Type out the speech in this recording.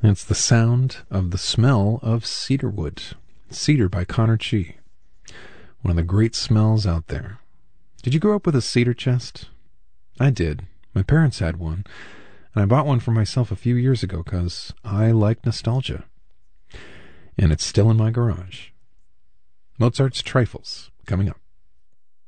It's the sound of the smell of cedar wood. Cedar by Connor Chee. One of the great smells out there. Did you grow up with a cedar chest? I did. My parents had one, and I bought one for myself a few years ago because I like nostalgia. And it's still in my garage. Mozart's Trifles, coming up.